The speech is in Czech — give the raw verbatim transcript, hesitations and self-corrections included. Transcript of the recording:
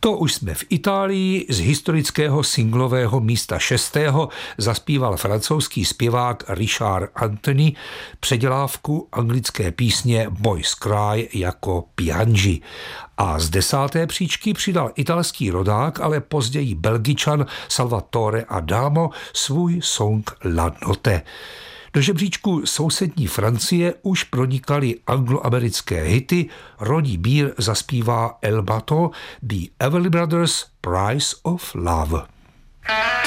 To už jsme v Itálii, z historického singlového místa šestého zaspíval francouzský zpěvák Richard Anthony předělávku anglické písně Boys Cry jako Piangi. A z desáté příčky přidal italský rodák, ale později Belgičan Salvatore Adamo svůj song La Notte. Do žebříčku sousední Francie už pronikaly angloamerické hity, Ronnie Beer zaspívá El Bateau, The Everly Brothers, Price of Love.